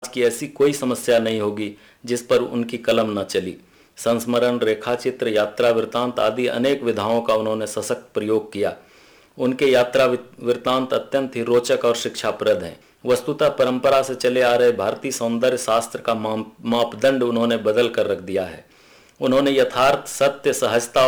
की ऐसी कोई समस्या नहीं होगी जिस पर उनकी कलम न चली। संस्मरण, रेखाचित्र, यात्रा वृत्तांत आदि अनेक विधाओं का उन्होंने सशक्त प्रयोग किया। उनके यात्रा वृत्तांत अत्यंत ही रोचक और शिक्षाप्रद हैं। वस्तुतः परंपरा से चले आ रहे भारतीय सौंदर्य शास्त्र का मापदंड उन्होंने बदल कर रख दिया है। उन्होंने यथार्थ, सत्य, सहजता